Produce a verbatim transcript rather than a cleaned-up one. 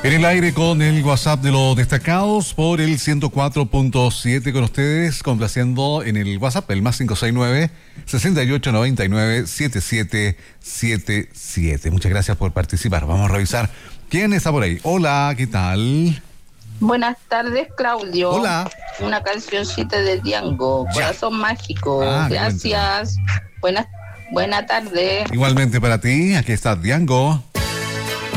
En el aire con el WhatsApp de los destacados por el ciento cuatro punto siete con ustedes, complaciendo en el WhatsApp el más cinco seis nueve, seis ocho nueve nueve, siete siete siete siete. Muchas gracias por participar. Vamos a revisar quién está por ahí. Hola, ¿qué tal? Buenas tardes, Claudio. Hola. Una cancioncita de Diango, Ya. Corazón Mágico. Ah, Gracias. Buenas, buena tarde. Igualmente para ti, aquí está Diango.